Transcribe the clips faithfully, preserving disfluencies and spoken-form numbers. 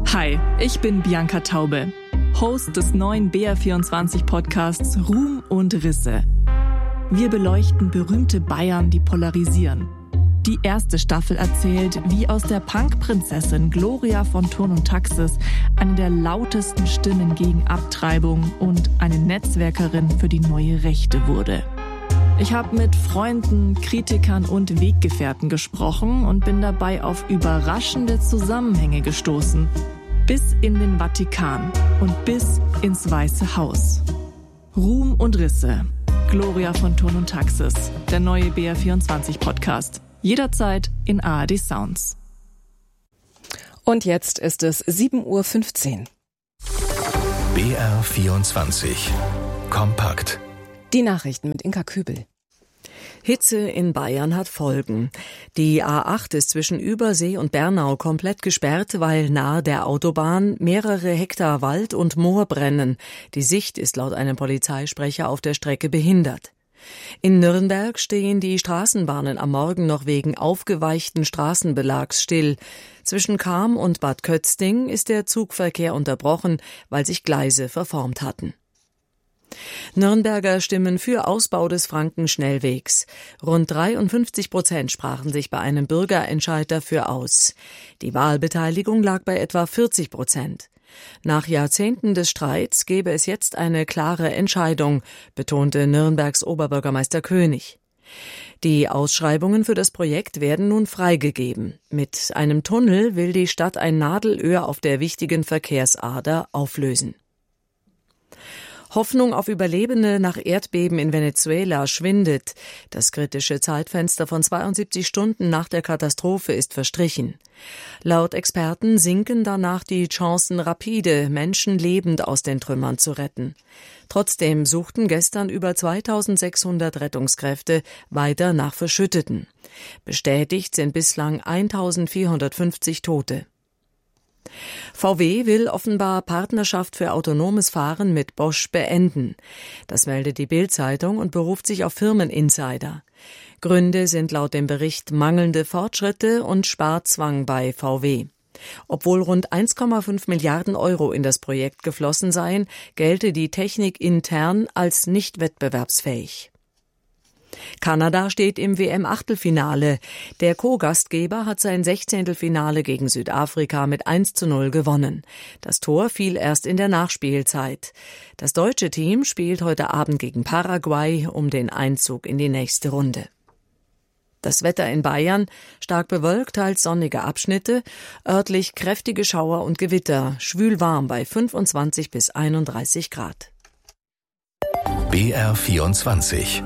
Hi, ich bin Bianca Taube, Host des neuen B R vierundzwanzig Podcasts Ruhm und Risse. Wir beleuchten berühmte Bayern, die polarisieren. Die erste Staffel erzählt, wie aus der Punk-Prinzessin Gloria von Thurn und Taxis eine der lautesten Stimmen gegen Abtreibung und eine Netzwerkerin für die neue Rechte wurde. Ich habe mit Freunden, Kritikern und Weggefährten gesprochen und bin dabei auf überraschende Zusammenhänge gestoßen. Bis in den Vatikan und bis ins Weiße Haus. Ruhm und Risse. Gloria von Thurn und Taxis. Der neue B R vierundzwanzig Podcast. Jederzeit in A R D Sounds. Und jetzt ist es sieben Uhr fünfzehn. B R vierundzwanzig. Kompakt. Die Nachrichten mit Inka Kübel. Hitze in Bayern hat Folgen. Die A acht ist zwischen Übersee und Bernau komplett gesperrt, weil nahe der Autobahn mehrere Hektar Wald und Moor brennen. Die Sicht ist laut einem Polizeisprecher auf der Strecke behindert. In Nürnberg stehen die Straßenbahnen am Morgen noch wegen aufgeweichten Straßenbelags still. Zwischen Cham und Bad Kötzting ist der Zugverkehr unterbrochen, weil sich Gleise verformt hatten. Nürnberger stimmen für Ausbau des Frankenschnellwegs. Rund dreiundfünfzig Prozent sprachen sich bei einem Bürgerentscheid dafür aus. Die Wahlbeteiligung lag bei etwa vierzig Prozent. Nach Jahrzehnten des Streits gebe es jetzt eine klare Entscheidung, betonte Nürnbergs Oberbürgermeister König. Die Ausschreibungen für das Projekt werden nun freigegeben. Mit einem Tunnel will die Stadt ein Nadelöhr auf der wichtigen Verkehrsader auflösen. Hoffnung auf Überlebende nach Erdbeben in Venezuela schwindet. Das kritische Zeitfenster von zweiundsiebzig Stunden nach der Katastrophe ist verstrichen. Laut Experten sinken danach die Chancen rapide, Menschen lebend aus den Trümmern zu retten. Trotzdem suchten gestern über zweitausendsechshundert Rettungskräfte weiter nach Verschütteten. Bestätigt sind bislang eintausendvierhundertfünfzig Tote. V W will offenbar Partnerschaft für autonomes Fahren mit Bosch beenden. Das meldet die Bild-Zeitung und beruft sich auf Firmeninsider. Gründe sind laut dem Bericht mangelnde Fortschritte und Sparzwang bei V W. Obwohl rund eins Komma fünf Milliarden Euro in das Projekt geflossen seien, gelte die Technik intern als nicht wettbewerbsfähig. Kanada steht im W M-Achtelfinale. Der Co-Gastgeber hat sein Sechzehntelfinale gegen Südafrika mit eins zu null gewonnen. Das Tor fiel erst in der Nachspielzeit. Das deutsche Team spielt heute Abend gegen Paraguay um den Einzug in die nächste Runde. Das Wetter in Bayern: stark bewölkt, teils sonnige Abschnitte, örtlich kräftige Schauer und Gewitter, schwül warm bei fünfundzwanzig bis einunddreißig Grad. B R vierundzwanzig.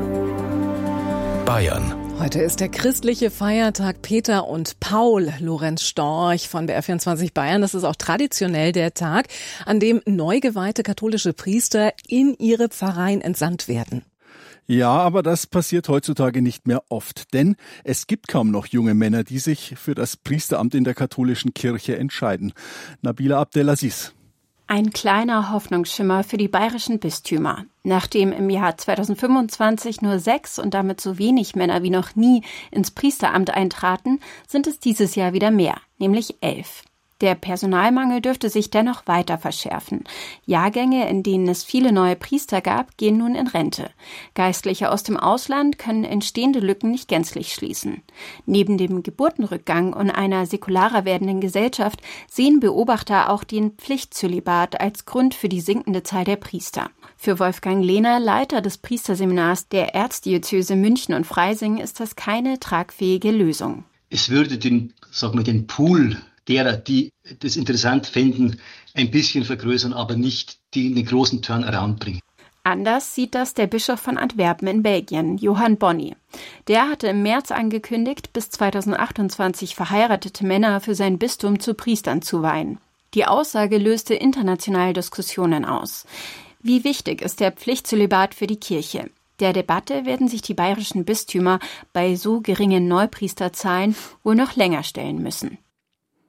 Bayern. Heute ist der christliche Feiertag Peter und Paul. Lorenz Storch von B R vierundzwanzig Bayern. Das ist auch traditionell der Tag, an dem neu geweihte katholische Priester in ihre Pfarreien entsandt werden. Ja, aber das passiert heutzutage nicht mehr oft, denn es gibt kaum noch junge Männer, die sich für das Priesteramt in der katholischen Kirche entscheiden. Nabila Abdelaziz. Ein kleiner Hoffnungsschimmer für die bayerischen Bistümer. Nachdem im Jahr zweitausendfünfundzwanzig nur sechs und damit so wenig Männer wie noch nie ins Priesteramt eintraten, sind es dieses Jahr wieder mehr, nämlich elf. Der Personalmangel dürfte sich dennoch weiter verschärfen. Jahrgänge, in denen es viele neue Priester gab, gehen nun in Rente. Geistliche aus dem Ausland können entstehende Lücken nicht gänzlich schließen. Neben dem Geburtenrückgang und einer säkularer werdenden Gesellschaft sehen Beobachter auch den Pflichtzölibat als Grund für die sinkende Zahl der Priester. Für Wolfgang Lehner, Leiter des Priesterseminars der Erzdiözese München und Freising, ist das keine tragfähige Lösung. Es würde den, sagen wir, den Pool derer, die das interessant fänden, ein bisschen vergrößern, aber nicht die einen großen Turnaround bringen. Anders sieht das der Bischof von Antwerpen in Belgien, Johann Bonny. Der hatte im März angekündigt, bis zweitausendachtundzwanzig verheiratete Männer für sein Bistum zu Priestern zu weihen. Die Aussage löste internationale Diskussionen aus. Wie wichtig ist der Pflichtzölibat für die Kirche? Der Debatte werden sich die bayerischen Bistümer bei so geringen Neupriesterzahlen wohl noch länger stellen müssen.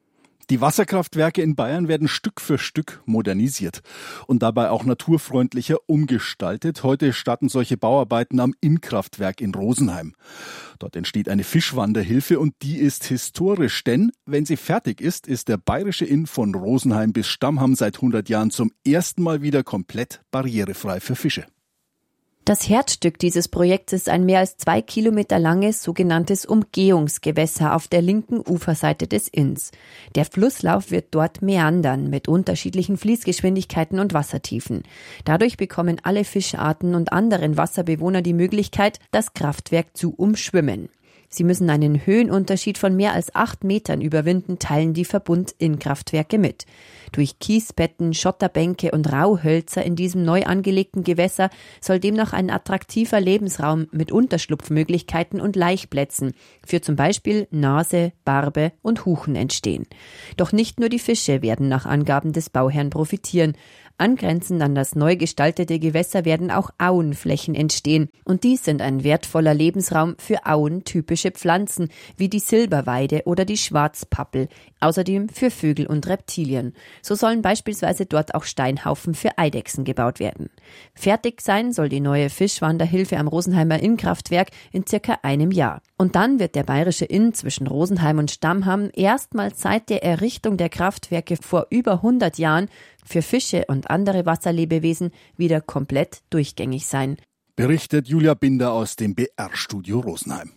Die Wasserkraftwerke in Bayern werden Stück für Stück modernisiert und dabei auch naturfreundlicher umgestaltet. Heute starten solche Bauarbeiten am Innkraftwerk in Rosenheim. Dort entsteht eine Fischwanderhilfe und die ist historisch, denn wenn sie fertig ist, ist der Bayerische Inn von Rosenheim bis Stammham seit hundert Jahren zum ersten Mal wieder komplett barrierefrei für Fische. Das Herzstück dieses Projekts ist ein mehr als zwei Kilometer langes sogenanntes Umgehungsgewässer auf der linken Uferseite des Inns. Der Flusslauf wird dort meandern mit unterschiedlichen Fließgeschwindigkeiten und Wassertiefen. Dadurch bekommen alle Fischarten und anderen Wasserbewohner die Möglichkeit, das Kraftwerk zu umschwimmen. Sie müssen einen Höhenunterschied von mehr als acht Metern überwinden, teilen die Verbund-Innkraftwerke mit. Durch Kiesbetten, Schotterbänke und Rauhölzer in diesem neu angelegten Gewässer soll demnach ein attraktiver Lebensraum mit Unterschlupfmöglichkeiten und Laichplätzen für zum Beispiel Nase, Barbe und Huchen entstehen. Doch nicht nur die Fische werden nach Angaben des Bauherrn profitieren. Angrenzend an das neu gestaltete Gewässer werden auch Auenflächen entstehen. Und dies sind ein wertvoller Lebensraum für auentypische Pflanzen wie die Silberweide oder die Schwarzpappel, außerdem für Vögel und Reptilien. So sollen beispielsweise dort auch Steinhaufen für Eidechsen gebaut werden. Fertig sein soll die neue Fischwanderhilfe am Rosenheimer Innkraftwerk in circa einem Jahr. Und dann wird der Bayerische Inn zwischen Rosenheim und Stammham erstmals seit der Errichtung der Kraftwerke vor über hundert Jahren für Fische und andere Wasserlebewesen wieder komplett durchgängig sein. Berichtet Julia Binder aus dem B R-Studio Rosenheim.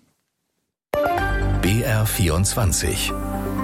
B R vierundzwanzig.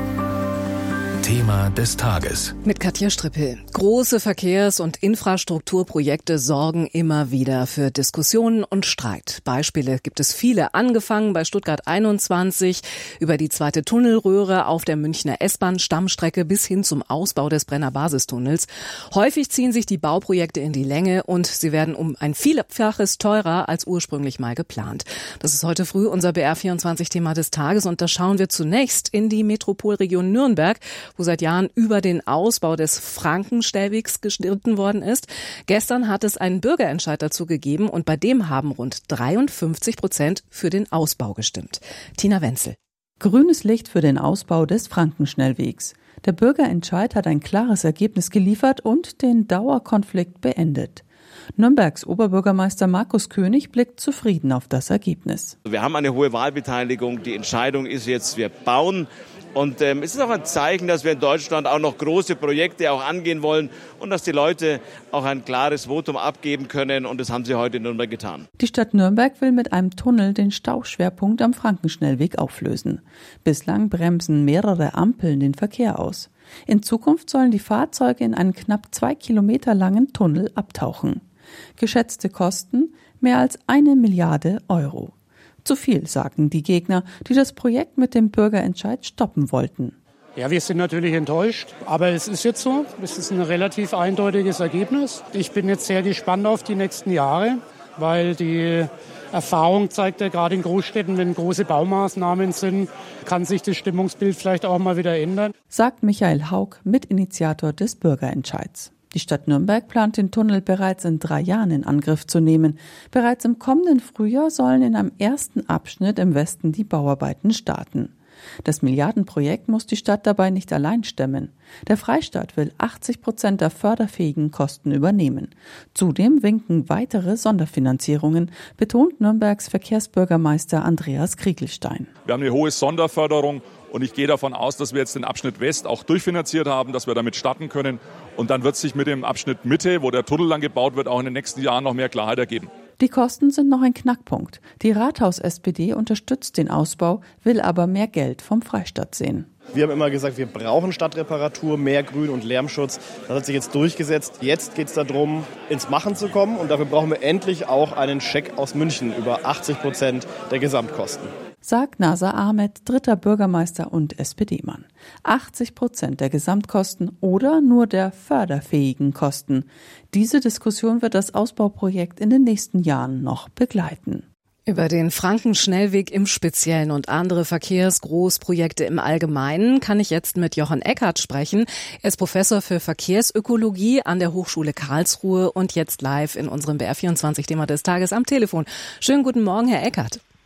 Thema des Tages. Mit Katja Strippel. Große Verkehrs- und Infrastrukturprojekte sorgen immer wieder für Diskussionen und Streit. Beispiele gibt es viele, angefangen bei Stuttgart einundzwanzig, über die zweite Tunnelröhre auf der Münchner S-Bahn-Stammstrecke bis hin zum Ausbau des Brenner Basistunnels. Häufig ziehen sich die Bauprojekte in die Länge und sie werden um ein Vielfaches teurer als ursprünglich mal geplant. Das ist heute früh unser B R vierundzwanzig Thema des Tages und da schauen wir zunächst in die Metropolregion Nürnberg, wo seit Jahren über den Ausbau des Frankenstellwegs gestritten worden ist. Gestern hat es einen Bürgerentscheid dazu gegeben und bei dem haben rund dreiundfünfzig Prozent für den Ausbau gestimmt. Tina Wenzel. Grünes Licht für den Ausbau des Frankenschnellwegs. Der Bürgerentscheid hat ein klares Ergebnis geliefert und den Dauerkonflikt beendet. Nürnbergs Oberbürgermeister Markus König blickt zufrieden auf das Ergebnis. Wir haben eine hohe Wahlbeteiligung. Die Entscheidung ist jetzt, wir bauen. Und ähm, es ist auch ein Zeichen, dass wir in Deutschland auch noch große Projekte auch angehen wollen und dass die Leute auch ein klares Votum abgeben können. Und das haben sie heute in Nürnberg getan. Die Stadt Nürnberg will mit einem Tunnel den Stauschwerpunkt am Frankenschnellweg auflösen. Bislang bremsen mehrere Ampeln den Verkehr aus. In Zukunft sollen die Fahrzeuge in einen knapp zwei Kilometer langen Tunnel abtauchen. Geschätzte Kosten mehr als eine Milliarde Euro. Zu viel, sagen die Gegner, die das Projekt mit dem Bürgerentscheid stoppen wollten. Ja, wir sind natürlich enttäuscht, aber es ist jetzt so. Es ist ein relativ eindeutiges Ergebnis. Ich bin jetzt sehr gespannt auf die nächsten Jahre, weil die Erfahrung zeigt ja gerade in Großstädten, wenn große Baumaßnahmen sind, kann sich das Stimmungsbild vielleicht auch mal wieder ändern. Sagt Michael Haug, Mitinitiator des Bürgerentscheids. Die Stadt Nürnberg plant den Tunnel bereits in drei Jahren in Angriff zu nehmen. Bereits im kommenden Frühjahr sollen in einem ersten Abschnitt im Westen die Bauarbeiten starten. Das Milliardenprojekt muss die Stadt dabei nicht allein stemmen. Der Freistaat will achtzig Prozent der förderfähigen Kosten übernehmen. Zudem winken weitere Sonderfinanzierungen, betont Nürnbergs Verkehrsbürgermeister Andreas Kriegelstein. Wir haben eine hohe Sonderförderung. Und ich gehe davon aus, dass wir jetzt den Abschnitt West auch durchfinanziert haben, dass wir damit starten können. Und dann wird sich mit dem Abschnitt Mitte, wo der Tunnel lang gebaut wird, auch in den nächsten Jahren noch mehr Klarheit ergeben. Die Kosten sind noch ein Knackpunkt. Die Rathaus-S P D unterstützt den Ausbau, will aber mehr Geld vom Freistaat sehen. Wir haben immer gesagt, wir brauchen Stadtreparatur, mehr Grün- und Lärmschutz. Das hat sich jetzt durchgesetzt. Jetzt geht es darum, ins Machen zu kommen. Und dafür brauchen wir endlich auch einen Scheck aus München über achtzig Prozent der Gesamtkosten. Sagt Nasser Ahmed, dritter Bürgermeister und S P D-Mann. achtzig Prozent der Gesamtkosten oder nur der förderfähigen Kosten. Diese Diskussion wird das Ausbauprojekt in den nächsten Jahren noch begleiten. Über den Frankenschnellweg im Speziellen und andere Verkehrsgroßprojekte im Allgemeinen kann ich jetzt mit Jochen Eckert sprechen. Er ist Professor für Verkehrsökologie an der Hochschule Karlsruhe und jetzt live in unserem B R vierundzwanzig Thema des Tages am Telefon. Schönen guten Morgen, Herr Eckert.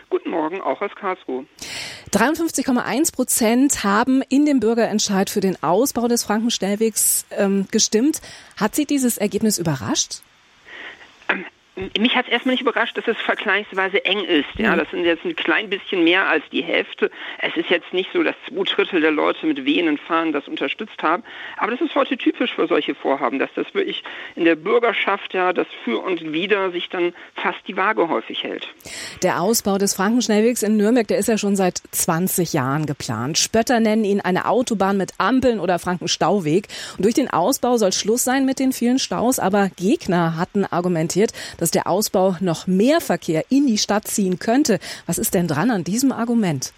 Guten Morgen, auch aus Karlsruhe. dreiundfünfzig Komma eins Prozent haben in dem Bürgerentscheid für den Ausbau des Frankenschnellwegs ähm, gestimmt. Hat Sie dieses Ergebnis überrascht? Ähm, mich hat es erstmal nicht überrascht, dass es vergleichsweise eng ist. Ja, das sind jetzt ein klein bisschen mehr als die Hälfte. Es ist jetzt nicht so, dass zwei Drittel der Leute mit wehenden Fahnen das unterstützt haben. Aber das ist heute typisch für solche Vorhaben, dass das wirklich in der Bürgerschaft ja das Für und Wider sich dann fast die Waage häufig hält. Der Ausbau des Frankenschnellwegs in Nürnberg, der ist ja schon seit zwanzig Jahren geplant. Spötter nennen ihn eine Autobahn mit Ampeln oder Frankenstauweg. Und durch den Ausbau soll Schluss sein mit den vielen Staus. Aber Gegner hatten argumentiert, dass der Ausbau noch mehr Verkehr in die Stadt ziehen könnte. Was ist denn dran an diesem Argument?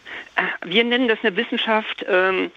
Wir nennen das in der Wissenschaft ähm,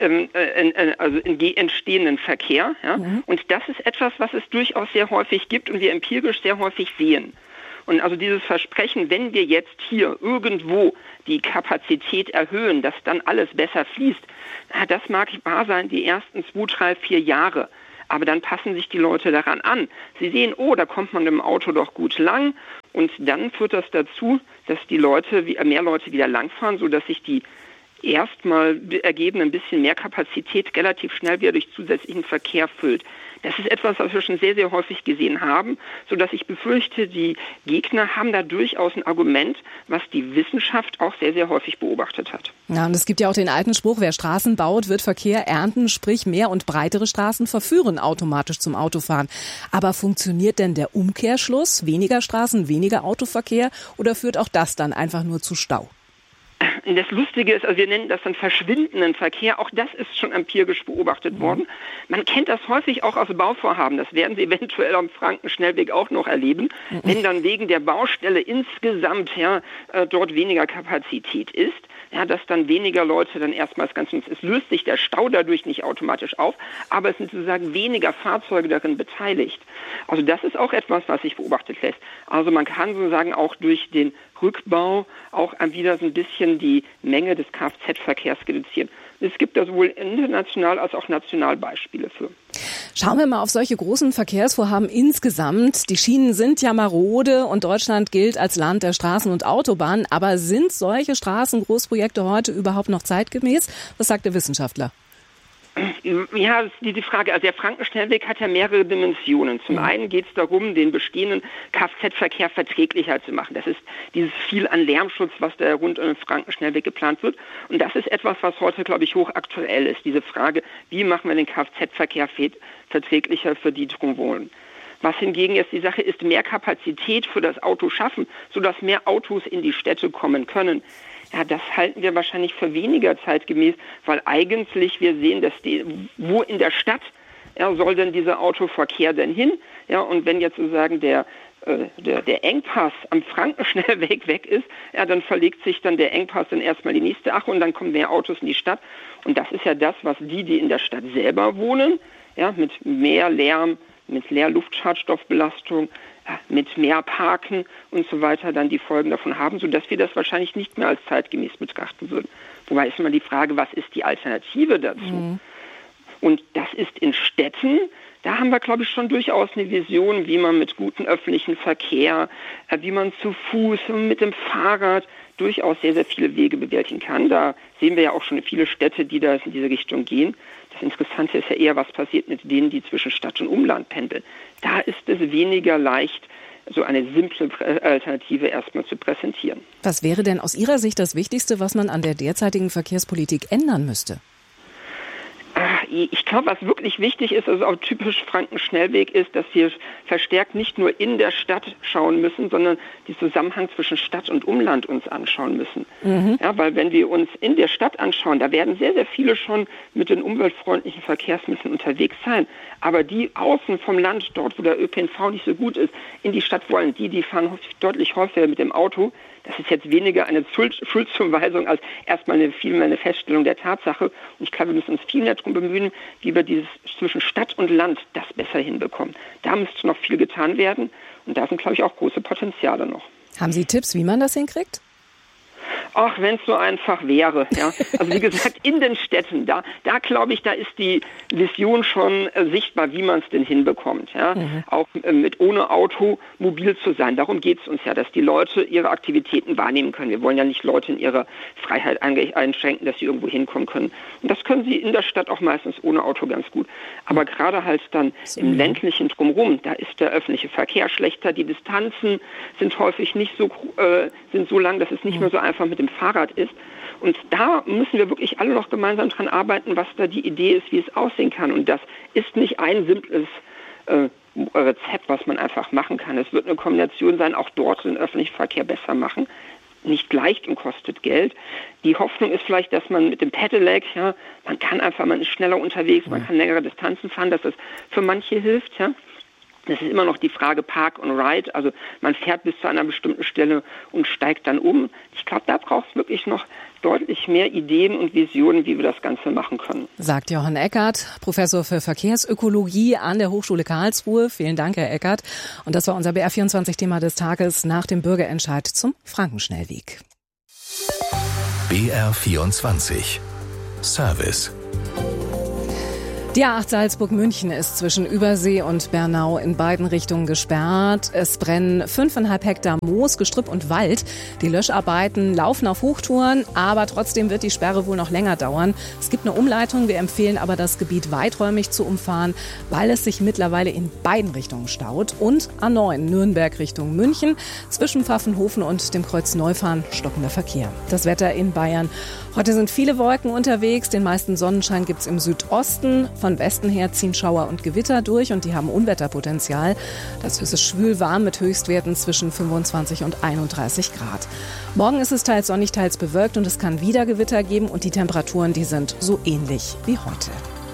äh, also entstehenden Verkehr. Ja? Mhm. Und das ist etwas, was es durchaus sehr häufig gibt und wir empirisch sehr häufig sehen. Und also dieses Versprechen, wenn wir jetzt hier irgendwo die Kapazität erhöhen, dass dann alles besser fließt, das mag wahr sein, die ersten zwei, drei, vier Jahre. Aber dann passen sich die Leute daran an. Sie sehen, oh, da kommt man mit dem Auto doch gut lang. Und dann führt das dazu, dass die Leute, mehr Leute wieder langfahren, sodass sich die erstmal ergeben ein bisschen mehr Kapazität relativ schnell wieder durch zusätzlichen Verkehr füllt. Das ist etwas, was wir schon sehr, sehr häufig gesehen haben, sodass ich befürchte, die Gegner haben da durchaus ein Argument, was die Wissenschaft auch sehr, sehr häufig beobachtet hat. Ja, und es gibt ja auch den alten Spruch, wer Straßen baut, wird Verkehr ernten, sprich mehr und breitere Straßen verführen automatisch zum Autofahren. Aber funktioniert denn der Umkehrschluss, weniger Straßen, weniger Autoverkehr, oder führt auch das dann einfach nur zu Stau? Das Lustige ist, also wir nennen das dann verschwindenden Verkehr, auch das ist schon empirisch beobachtet mhm. worden. Man kennt das häufig auch aus Bauvorhaben, das werden Sie eventuell am Frankenschnellweg auch noch erleben, mhm. wenn dann wegen der Baustelle insgesamt ja, dort weniger Kapazität ist, ja, dass dann weniger Leute dann erstmals ganz nutzen. Es löst sich der Stau dadurch nicht automatisch auf, aber es sind sozusagen weniger Fahrzeuge darin beteiligt. Also das ist auch etwas, was sich beobachtet lässt. Also man kann sozusagen auch durch den Rückbau auch wieder so ein bisschen die Menge des Kfz-Verkehrs reduzieren. Es gibt da sowohl international als auch national Beispiele für. Schauen wir mal auf solche großen Verkehrsvorhaben insgesamt. Die Schienen sind ja marode und Deutschland gilt als Land der Straßen und Autobahnen. Aber sind solche Straßengroßprojekte heute überhaupt noch zeitgemäß? Was sagt der Wissenschaftler? Ja, das ist die, die Frage. Also der Frankenschnellweg hat ja mehrere Dimensionen. Zum einen geht es darum, den bestehenden Kfz-Verkehr verträglicher zu machen. Das ist dieses viel an Lärmschutz, was da rund um den Frankenschnellweg geplant wird. Und das ist etwas, was heute, glaube ich, hochaktuell ist. Diese Frage, wie machen wir den Kfz-Verkehr verträglicher für die drum wohnen. Was hingegen jetzt die Sache ist, mehr Kapazität für das Auto schaffen, sodass mehr Autos in die Städte kommen können. Ja, das halten wir wahrscheinlich für weniger zeitgemäß, weil eigentlich wir sehen, dass die, wo in der Stadt ja, soll denn dieser Autoverkehr denn hin? Ja, und wenn jetzt sozusagen der, äh, der, der Engpass am Frankenschnellweg weg ist, ja, dann verlegt sich dann der Engpass dann erstmal die nächste Ache und dann kommen mehr Autos in die Stadt. Und das ist ja das, was die, die in der Stadt selber wohnen, ja, mit mehr Lärm, mit Leer-Luftschadstoffbelastung, mit mehr Parken und so weiter dann die Folgen davon haben, sodass wir das wahrscheinlich nicht mehr als zeitgemäß betrachten würden. Wobei ist immer die Frage, was ist die Alternative dazu? Mhm. Und das ist in Städten, da haben wir, glaube ich, schon durchaus eine Vision, wie man mit gutem öffentlichen Verkehr, wie man zu Fuß und mit dem Fahrrad durchaus sehr, sehr viele Wege bewältigen kann. Da sehen wir ja auch schon viele Städte, die da in diese Richtung gehen. Das Interessante ist ja eher, was passiert mit denen, die zwischen Stadt und Umland pendeln. Da ist es weniger leicht, so eine simple Alternative erstmal zu präsentieren. Was wäre denn aus Ihrer Sicht das Wichtigste, was man an der derzeitigen Verkehrspolitik ändern müsste? Ich glaube, was wirklich wichtig ist, also auch typisch Frankenschnellweg ist, dass wir verstärkt nicht nur in der Stadt schauen müssen, sondern den Zusammenhang zwischen Stadt und Umland uns anschauen müssen. Mhm. Ja, weil wenn wir uns in der Stadt anschauen, da werden sehr, sehr viele schon mit den umweltfreundlichen Verkehrsmitteln unterwegs sein. Aber die außen vom Land, dort wo der Ö P N V nicht so gut ist, in die Stadt wollen, die, die fahren deutlich häufiger mit dem Auto. Das ist jetzt weniger eine Schuldzuweisung als erstmal eine, viel mehr eine Feststellung der Tatsache. Und ich glaube, wir müssen uns viel mehr darum bemühen, wie wir dieses zwischen Stadt und Land das besser hinbekommen. Da müsste noch viel getan werden und da sind, glaube ich, auch große Potenziale noch. Haben Sie Tipps, wie man das hinkriegt? ach, wenn es so einfach wäre. Ja. Also wie gesagt, in den Städten, da, da glaube ich, da ist die Vision schon äh, sichtbar, wie man es denn hinbekommt. Ja. Mhm. Auch äh, mit ohne Auto mobil zu sein. Darum geht es uns ja, dass die Leute ihre Aktivitäten wahrnehmen können. Wir wollen ja nicht Leute in ihrer Freiheit einschränken, dass sie irgendwo hinkommen können. Und das können sie in der Stadt auch meistens ohne Auto ganz gut. Aber gerade halt dann so im ländlichen Drumherum, da ist der öffentliche Verkehr schlechter, die Distanzen sind häufig nicht so, äh, sind so lang, dass es nicht mehr so einfach mit dem Fahrrad ist. Und da müssen wir wirklich alle noch gemeinsam dran arbeiten, was da die Idee ist, wie es aussehen kann. Und das ist nicht ein simples äh, Rezept, was man einfach machen kann. Es wird eine Kombination sein, auch dort den öffentlichen Verkehr besser machen. Nicht leicht und kostet Geld. Die Hoffnung ist vielleicht, dass man mit dem Pedelec, ja, man kann einfach, man ist schneller unterwegs, man kann längere Distanzen fahren, dass das für manche hilft, ja. Das ist immer noch die Frage Park und Ride, also man fährt bis zu einer bestimmten Stelle und steigt dann um. Ich glaube, da braucht es wirklich noch deutlich mehr Ideen und Visionen, wie wir das Ganze machen können. Sagt Johann Eckert, Professor für Verkehrsökologie an der Hochschule Karlsruhe. Vielen Dank, Herr Eckert. Und das war unser B R vierundzwanzig-Thema des Tages nach dem Bürgerentscheid zum Frankenschnellweg. B R vierundzwanzig Service. Die A acht Salzburg-München ist zwischen Übersee und Bernau in beiden Richtungen gesperrt. Es brennen fünfeinhalb Hektar Moos, Gestrüpp und Wald. Die Löscharbeiten laufen auf Hochtouren, aber trotzdem wird die Sperre wohl noch länger dauern. Es gibt eine Umleitung, wir empfehlen aber, das Gebiet weiträumig zu umfahren, weil es sich mittlerweile in beiden Richtungen staut. Und A neun Nürnberg Richtung München, zwischen Pfaffenhofen und dem Kreuz Neufahren stockender Verkehr. Das Wetter in Bayern. Heute sind viele Wolken unterwegs, den meisten Sonnenschein gibt's im Südosten. Von Westen her ziehen Schauer und Gewitter durch und die haben Unwetterpotenzial. Das ist schwül warm mit Höchstwerten zwischen fünfundzwanzig und einunddreißig Grad. Morgen ist es teils sonnig, teils bewölkt und es kann wieder Gewitter geben und die Temperaturen, die sind so ähnlich wie heute.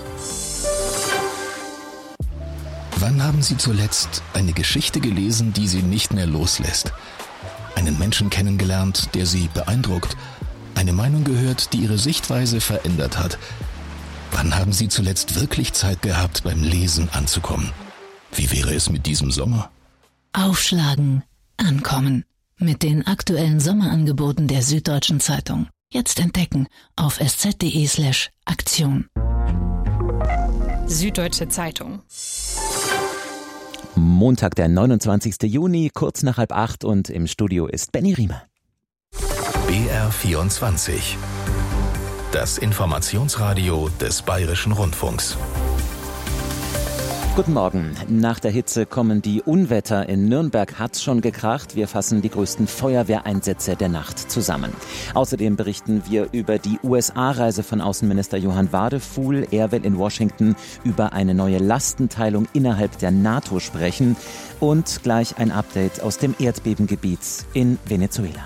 Wann haben Sie zuletzt eine Geschichte gelesen, die Sie nicht mehr loslässt? Einen Menschen kennengelernt, der Sie beeindruckt? Eine Meinung gehört, die Ihre Sichtweise verändert hat? Wann haben Sie zuletzt wirklich Zeit gehabt, beim Lesen anzukommen? Wie wäre es mit diesem Sommer? Aufschlagen, ankommen. Mit den aktuellen Sommerangeboten der Süddeutschen Zeitung. Jetzt entdecken auf sz.de slash Aktion. Süddeutsche Zeitung. Montag, der neunundzwanzigsten Juni, kurz nach halb acht und im Studio ist Benny Riemer. B R vierundzwanzig. Das Informationsradio des Bayerischen Rundfunks. Guten Morgen. Nach der Hitze kommen die Unwetter. In Nürnberg hat's schon gekracht. Wir fassen die größten Feuerwehreinsätze der Nacht zusammen. Außerdem berichten wir über die U S A-Reise von Außenminister Johann Wadefuhl. Er will in Washington über eine neue Lastenteilung innerhalb der NATO sprechen. Und gleich ein Update aus dem Erdbebengebiet in Venezuela.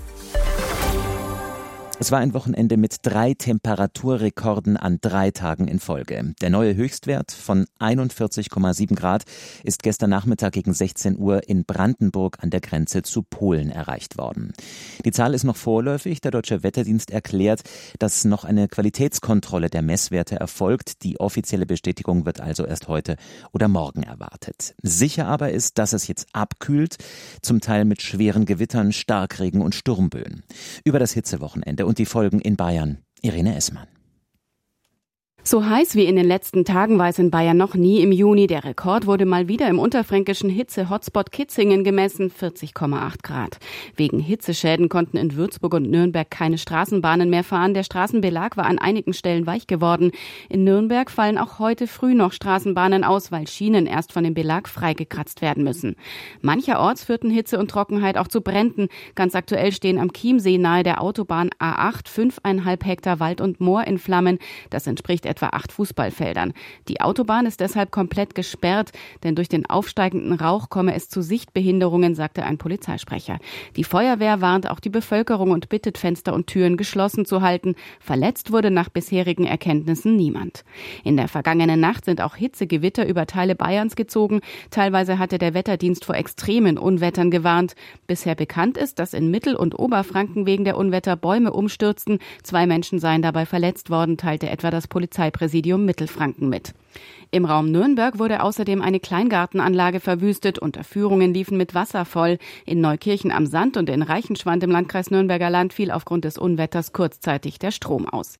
Es war ein Wochenende mit drei Temperaturrekorden an drei Tagen in Folge. Der neue Höchstwert von einundvierzig Komma sieben Grad ist gestern Nachmittag gegen sechzehn Uhr in Brandenburg an der Grenze zu Polen erreicht worden. Die Zahl ist noch vorläufig. Der Deutsche Wetterdienst erklärt, dass noch eine Qualitätskontrolle der Messwerte erfolgt. Die offizielle Bestätigung wird also erst heute oder morgen erwartet. Sicher aber ist, dass es jetzt abkühlt, zum Teil mit schweren Gewittern, Starkregen und Sturmböen. Über das Hitzewochenende und die Folgen in Bayern. Irene Essmann. So heiß wie in den letzten Tagen war es in Bayern noch nie im Juni. Der Rekord wurde mal wieder im unterfränkischen Hitze-Hotspot Kitzingen gemessen, vierzig Komma acht Grad. Wegen Hitzeschäden konnten in Würzburg und Nürnberg keine Straßenbahnen mehr fahren. Der Straßenbelag war an einigen Stellen weich geworden. In Nürnberg fallen auch heute früh noch Straßenbahnen aus, weil Schienen erst von dem Belag freigekratzt werden müssen. Mancherorts führten Hitze und Trockenheit auch zu Bränden. Ganz aktuell stehen am Chiemsee nahe der Autobahn A acht fünfeinhalb Hektar Wald und Moor in Flammen. Das entspricht etwa acht Fußballfeldern. Die Autobahn ist deshalb komplett gesperrt, denn durch den aufsteigenden Rauch komme es zu Sichtbehinderungen, sagte ein Polizeisprecher. Die Feuerwehr warnt auch die Bevölkerung und bittet, Fenster und Türen geschlossen zu halten. Verletzt wurde nach bisherigen Erkenntnissen niemand. In der vergangenen Nacht sind auch Hitzegewitter über Teile Bayerns gezogen. Teilweise hatte der Wetterdienst vor extremen Unwettern gewarnt. Bisher bekannt ist, dass in Mittel- und Oberfranken wegen der Unwetter Bäume umstürzten. Zwei Menschen seien dabei verletzt worden, teilte etwa das Polizei Polizeipräsidium Mittelfranken mit. Im Raum Nürnberg wurde außerdem eine Kleingartenanlage verwüstet. Unterführungen liefen mit Wasser voll. In Neukirchen am Sand und in Reichenschwand im Landkreis Nürnberger Land fiel aufgrund des Unwetters kurzzeitig der Strom aus.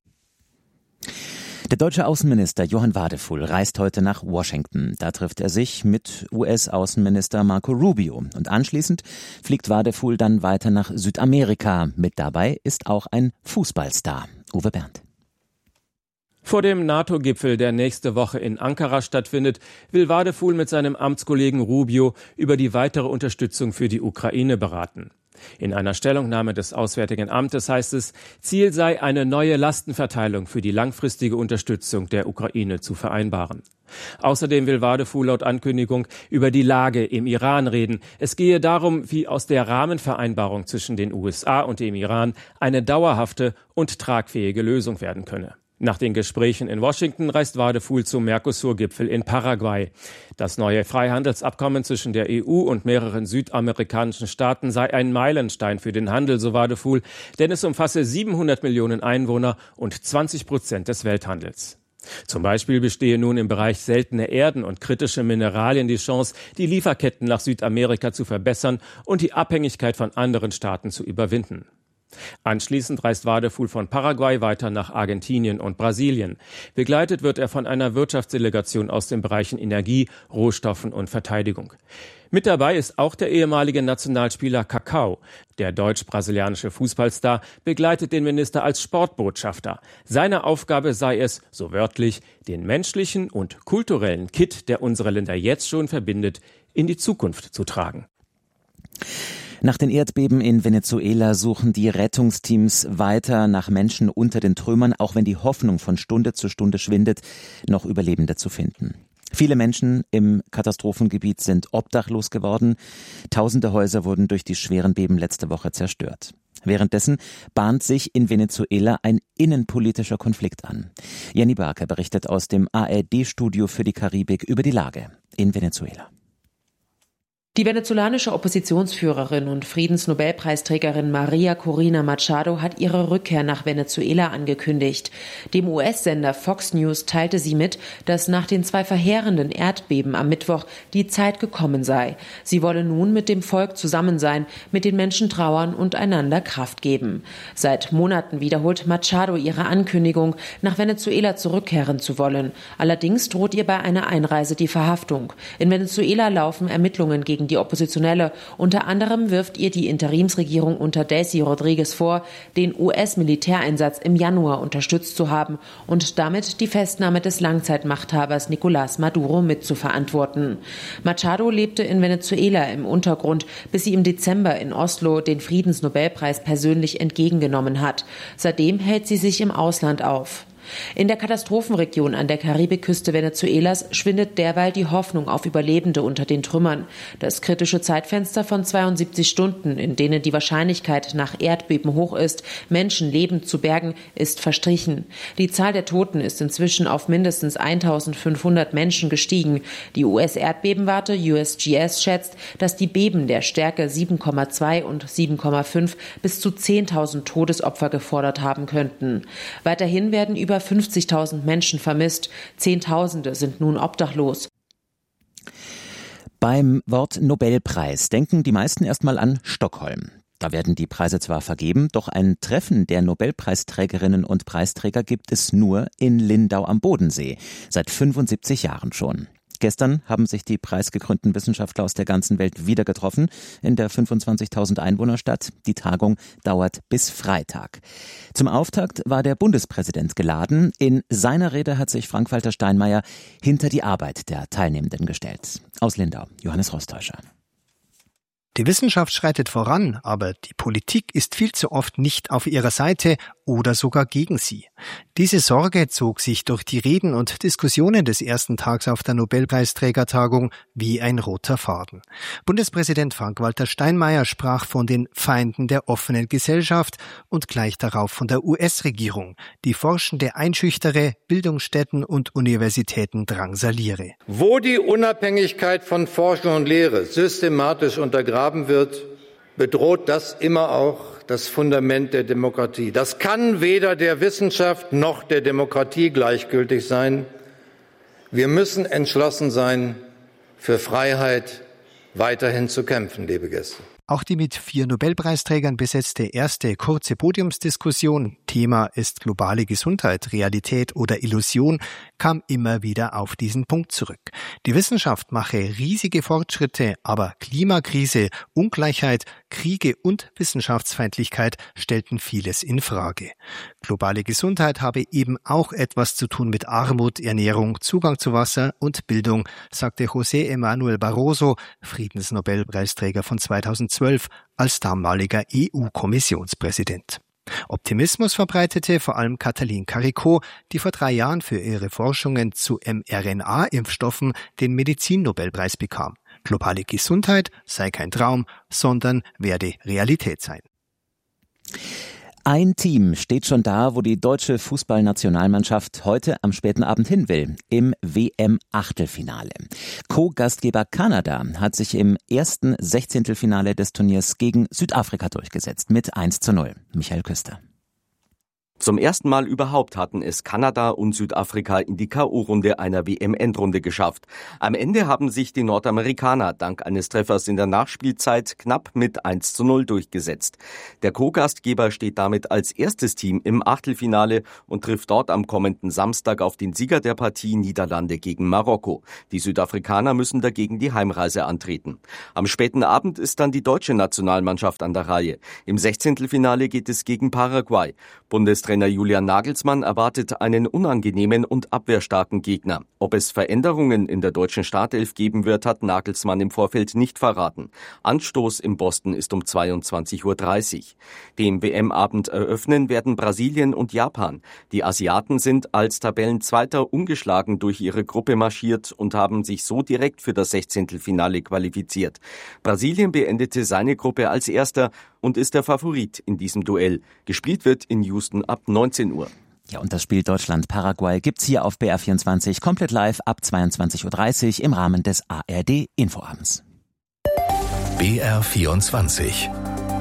Der deutsche Außenminister Johann Wadefuhl reist heute nach Washington. Da trifft er sich mit U S-Außenminister Marco Rubio. Und anschließend fliegt Wadefuhl dann weiter nach Südamerika. Mit dabei ist auch ein Fußballstar. Uwe Berndt. Vor dem NATO-Gipfel, der nächste Woche in Ankara stattfindet, will Wadefuhl mit seinem Amtskollegen Rubio über die weitere Unterstützung für die Ukraine beraten. In einer Stellungnahme des Auswärtigen Amtes heißt es, Ziel sei, eine neue Lastenverteilung für die langfristige Unterstützung der Ukraine zu vereinbaren. Außerdem will Wadefuhl laut Ankündigung über die Lage im Iran reden. Es gehe darum, wie aus der Rahmenvereinbarung zwischen den U S A und dem Iran eine dauerhafte und tragfähige Lösung werden könne. Nach den Gesprächen in Washington reist Wadefuhl zum Mercosur-Gipfel in Paraguay. Das neue Freihandelsabkommen zwischen der E U und mehreren südamerikanischen Staaten sei ein Meilenstein für den Handel, so Wadefuhl, denn es umfasse siebenhundert Millionen Einwohner und zwanzig Prozent des Welthandels. Zum Beispiel bestehe nun im Bereich seltene Erden und kritische Mineralien die Chance, die Lieferketten nach Südamerika zu verbessern und die Abhängigkeit von anderen Staaten zu überwinden. Anschließend reist Wadefuhl von Paraguay weiter nach Argentinien und Brasilien. Begleitet wird er von einer Wirtschaftsdelegation aus den Bereichen Energie, Rohstoffen und Verteidigung. Mit dabei ist auch der ehemalige Nationalspieler Kaká. Der deutsch-brasilianische Fußballstar begleitet den Minister als Sportbotschafter. Seine Aufgabe sei es, so wörtlich, den menschlichen und kulturellen Kitt, der unsere Länder jetzt schon verbindet, in die Zukunft zu tragen. Nach den Erdbeben in Venezuela suchen die Rettungsteams weiter nach Menschen unter den Trümmern, auch wenn die Hoffnung von Stunde zu Stunde schwindet, noch Überlebende zu finden. Viele Menschen im Katastrophengebiet sind obdachlos geworden. Tausende Häuser wurden durch die schweren Beben letzte Woche zerstört. Währenddessen bahnt sich in Venezuela ein innenpolitischer Konflikt an. Jenny Barker berichtet aus dem A R D-Studio für die Karibik über die Lage in Venezuela. Die venezolanische Oppositionsführerin und Friedensnobelpreisträgerin Maria Corina Machado hat ihre Rückkehr nach Venezuela angekündigt. Dem U S-Sender Fox News teilte sie mit, dass nach den zwei verheerenden Erdbeben am Mittwoch die Zeit gekommen sei. Sie wolle nun mit dem Volk zusammen sein, mit den Menschen trauern und einander Kraft geben. Seit Monaten wiederholt Machado ihre Ankündigung, nach Venezuela zurückkehren zu wollen. Allerdings droht ihr bei einer Einreise die Verhaftung. In Venezuela laufen Ermittlungen gegen die Oppositionelle. Unter anderem wirft ihr die Interimsregierung unter Delcy Rodriguez vor, den U S-Militäreinsatz im Januar unterstützt zu haben und damit die Festnahme des Langzeitmachthabers Nicolás Maduro mitzuverantworten. Machado lebte in Venezuela im Untergrund, bis sie im Dezember in Oslo den Friedensnobelpreis persönlich entgegengenommen hat. Seitdem hält sie sich im Ausland auf. In der Katastrophenregion an der Karibikküste Venezuelas schwindet derweil die Hoffnung auf Überlebende unter den Trümmern. Das kritische Zeitfenster von zweiundsiebzig Stunden, in denen die Wahrscheinlichkeit nach Erdbeben hoch ist, Menschen lebend zu bergen, ist verstrichen. Die Zahl der Toten ist inzwischen auf mindestens eintausendfünfhundert Menschen gestiegen. Die U S-Erdbebenwarte U S G S schätzt, dass die Beben der Stärke sieben Komma zwei und sieben Komma fünf bis zu zehntausend Todesopfer gefordert haben könnten. Weiterhin werden über fünfzigtausend Menschen vermisst. Zehntausende sind nun obdachlos. Beim Wort Nobelpreis denken die meisten erstmal an Stockholm. Da werden die Preise zwar vergeben, doch ein Treffen der Nobelpreisträgerinnen und Preisträger gibt es nur in Lindau am Bodensee. Seit fünfundsiebzig Jahren schon. Gestern haben sich die preisgekrönten Wissenschaftler aus der ganzen Welt wieder getroffen in der fünfundzwanzigtausend Einwohnerstadt. Die Tagung dauert bis Freitag. Zum Auftakt war der Bundespräsident geladen. In seiner Rede hat sich Frank-Walter Steinmeier hinter die Arbeit der Teilnehmenden gestellt. Aus Lindau, Johannes Rostäuscher. Die Wissenschaft schreitet voran, aber die Politik ist viel zu oft nicht auf ihrer Seite oder sogar gegen sie. Diese Sorge zog sich durch die Reden und Diskussionen des ersten Tags auf der Nobelpreisträgertagung wie ein roter Faden. Bundespräsident Frank-Walter Steinmeier sprach von den Feinden der offenen Gesellschaft und gleich darauf von der U S-Regierung, die Forschende einschüchtere, Bildungsstätten und Universitäten drangsaliere. Wo die Unabhängigkeit von Forschung und Lehre systematisch untergraben wird, bedroht das immer auch das Fundament der Demokratie. Das kann weder der Wissenschaft noch der Demokratie gleichgültig sein. Wir müssen entschlossen sein, für Freiheit weiterhin zu kämpfen, liebe Gäste. Auch die mit vier Nobelpreisträgern besetzte erste kurze Podiumsdiskussion, Thema ist globale Gesundheit, Realität oder Illusion, kam immer wieder auf diesen Punkt zurück. Die Wissenschaft mache riesige Fortschritte, aber Klimakrise, Ungleichheit, Kriege und Wissenschaftsfeindlichkeit stellten vieles in Frage. Globale Gesundheit habe eben auch etwas zu tun mit Armut, Ernährung, Zugang zu Wasser und Bildung, sagte José Manuel Barroso, Friedensnobelpreisträger von zweitausendzwölf, als damaliger E U-Kommissionspräsident. Optimismus verbreitete vor allem Katalin Karikó, die vor drei Jahren für ihre Forschungen zu mRNA-Impfstoffen den Medizinnobelpreis bekam. Globale Gesundheit sei kein Traum, sondern werde Realität sein. Ein Team steht schon da, wo die deutsche Fußballnationalmannschaft heute am späten Abend hin will, im W M-Achtelfinale. Co-Gastgeber Kanada hat sich im ersten Sechzehntelfinale des Turniers gegen Südafrika durchgesetzt mit eins zu null. Michael Küster. Zum ersten Mal überhaupt hatten es Kanada und Südafrika in die K O-Runde einer W M-Endrunde geschafft. Am Ende haben sich die Nordamerikaner dank eines Treffers in der Nachspielzeit knapp mit eins zu null durchgesetzt. Der Co-Gastgeber steht damit als erstes Team im Achtelfinale und trifft dort am kommenden Samstag auf den Sieger der Partie Niederlande gegen Marokko. Die Südafrikaner müssen dagegen die Heimreise antreten. Am späten Abend ist dann die deutsche Nationalmannschaft an der Reihe. Im Sechzehntelfinale geht es gegen Paraguay. Bundestrainer Julian Nagelsmann erwartet einen unangenehmen und abwehrstarken Gegner. Ob es Veränderungen in der deutschen Startelf geben wird, hat Nagelsmann im Vorfeld nicht verraten. Anstoß im Boston ist um zweiundzwanzig Uhr dreißig. Den W M-Abend eröffnen werden Brasilien und Japan. Die Asiaten sind als Tabellenzweiter ungeschlagen durch ihre Gruppe marschiert und haben sich so direkt für das Sechzehntelfinale qualifiziert. Brasilien beendete seine Gruppe als Erster und ist der Favorit in diesem Duell. Gespielt wird in Houston ab neunzehn Uhr. Ja, und das Spiel Deutschland-Paraguay gibt's hier auf B R vierundzwanzig komplett live ab zweiundzwanzig Uhr dreißig im Rahmen des A R D-Infoabends. B R vierundzwanzig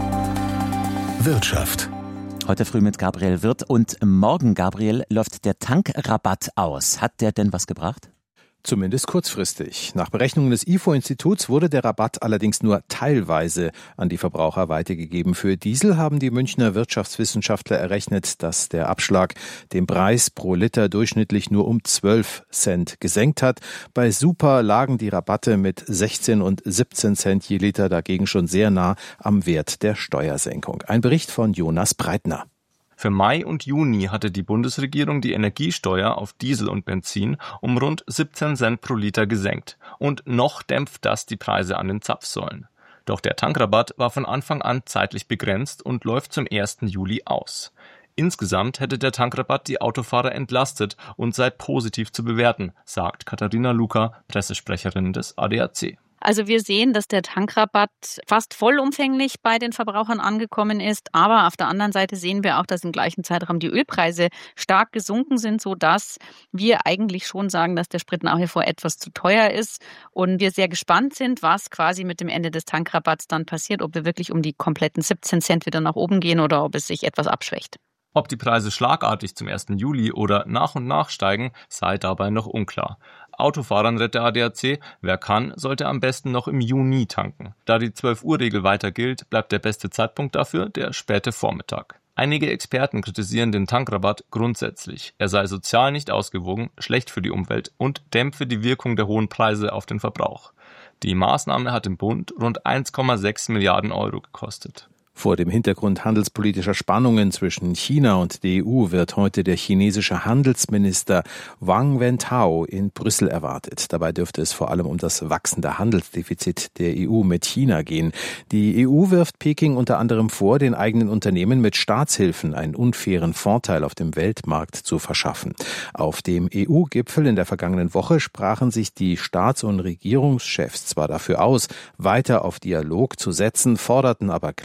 Wirtschaft. Heute früh mit Gabriel Wirth und morgen, Gabriel, läuft der Tankrabatt aus. Hat der denn was gebracht? Zumindest kurzfristig. Nach Berechnungen des I F O-Instituts wurde der Rabatt allerdings nur teilweise an die Verbraucher weitergegeben. Für Diesel haben die Münchner Wirtschaftswissenschaftler errechnet, dass der Abschlag den Preis pro Liter durchschnittlich nur um zwölf Cent gesenkt hat. Bei Super lagen die Rabatte mit sechzehn und siebzehn Cent je Liter dagegen schon sehr nah am Wert der Steuersenkung. Ein Bericht von Jonas Breitner. Für Mai und Juni hatte die Bundesregierung die Energiesteuer auf Diesel und Benzin um rund siebzehn Cent pro Liter gesenkt. Und noch dämpft das die Preise an den Zapfsäulen. Doch der Tankrabatt war von Anfang an zeitlich begrenzt und läuft zum ersten Juli aus. Insgesamt hätte der Tankrabatt die Autofahrer entlastet und sei positiv zu bewerten, sagt Katharina Luka, Pressesprecherin des A D A C. Also wir sehen, dass der Tankrabatt fast vollumfänglich bei den Verbrauchern angekommen ist. Aber auf der anderen Seite sehen wir auch, dass im gleichen Zeitraum die Ölpreise stark gesunken sind, sodass wir eigentlich schon sagen, dass der Sprit nach wie vor etwas zu teuer ist. Und wir sehr gespannt sind, was quasi mit dem Ende des Tankrabatts dann passiert, ob wir wirklich um die kompletten siebzehn Cent wieder nach oben gehen oder ob es sich etwas abschwächt. Ob die Preise schlagartig zum ersten Juli oder nach und nach steigen, sei dabei noch unklar. Autofahrern rät der A D A C, wer kann, sollte am besten noch im Juni tanken. Da die zwölf Uhr Regel weiter gilt, bleibt der beste Zeitpunkt dafür der späte Vormittag. Einige Experten kritisieren den Tankrabatt grundsätzlich. Er sei sozial nicht ausgewogen, schlecht für die Umwelt und dämpfe die Wirkung der hohen Preise auf den Verbrauch. Die Maßnahme hat im Bund rund eins Komma sechs Milliarden Euro gekostet. Vor dem Hintergrund handelspolitischer Spannungen zwischen China und der E U wird heute der chinesische Handelsminister Wang Wentao in Brüssel erwartet. Dabei dürfte es vor allem um das wachsende Handelsdefizit der E U mit China gehen. Die E U wirft Peking unter anderem vor, den eigenen Unternehmen mit Staatshilfen einen unfairen Vorteil auf dem Weltmarkt zu verschaffen. Auf dem E U-Gipfel in der vergangenen Woche sprachen sich die Staats- und Regierungschefs zwar dafür aus, weiter auf Dialog zu setzen, forderten aber gleichzeitig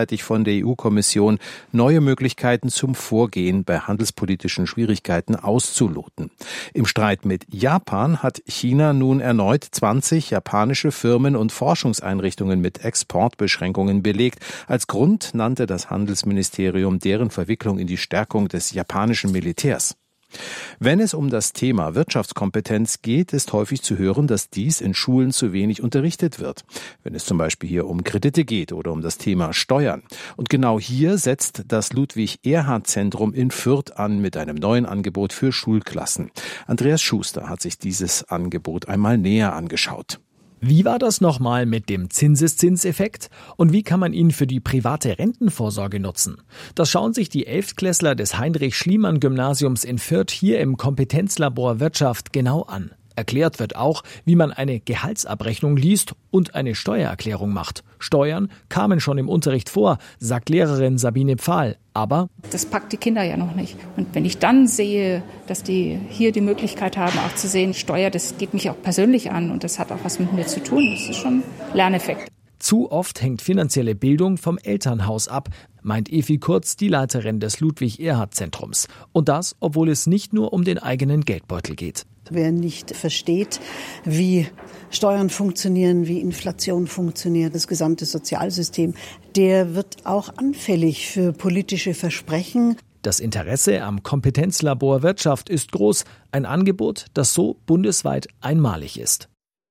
gleichzeitig von der E U-Kommission neue Möglichkeiten zum Vorgehen bei handelspolitischen Schwierigkeiten auszuloten. Im Streit mit Japan hat China nun erneut zwanzig japanische Firmen und Forschungseinrichtungen mit Exportbeschränkungen belegt. Als Grund nannte das Handelsministerium deren Verwicklung in die Stärkung des japanischen Militärs. Wenn es um das Thema Wirtschaftskompetenz geht, ist häufig zu hören, dass dies in Schulen zu wenig unterrichtet wird. Wenn es zum Beispiel hier um Kredite geht oder um das Thema Steuern. Und genau hier setzt das Ludwig-Erhard-Zentrum in Fürth an mit einem neuen Angebot für Schulklassen. Andreas Schuster hat sich dieses Angebot einmal näher angeschaut. Wie war das nochmal mit dem Zinseszinseffekt und wie kann man ihn für die private Rentenvorsorge nutzen? Das schauen sich die Elftklässler des Heinrich-Schliemann-Gymnasiums in Fürth hier im Kompetenzlabor Wirtschaft genau an. Erklärt wird auch, wie man eine Gehaltsabrechnung liest und eine Steuererklärung macht. Steuern kamen schon im Unterricht vor, sagt Lehrerin Sabine Pfahl. Aber das packt die Kinder ja noch nicht. Und wenn ich dann sehe, dass die hier die Möglichkeit haben, auch zu sehen, Steuer, das geht mich auch persönlich an und das hat auch was mit mir zu tun, das ist schon ein Lerneffekt. Zu oft hängt finanzielle Bildung vom Elternhaus ab, meint Evi Kurz, die Leiterin des Ludwig-Erhard-Zentrums. Und das, obwohl es nicht nur um den eigenen Geldbeutel geht. Wer nicht versteht, wie Steuern funktionieren, wie Inflation funktioniert, das gesamte Sozialsystem, der wird auch anfällig für politische Versprechen. Das Interesse am Kompetenzlabor Wirtschaft ist groß. Ein Angebot, das so bundesweit einmalig ist.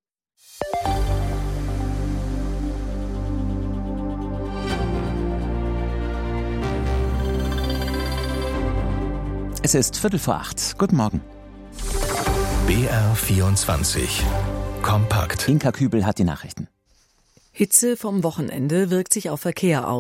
Es ist Viertel vor acht. Guten Morgen. B R vierundzwanzig. Kompakt. Inka Kübel hat die Nachrichten. Hitze vom Wochenende wirkt sich auf Verkehr aus.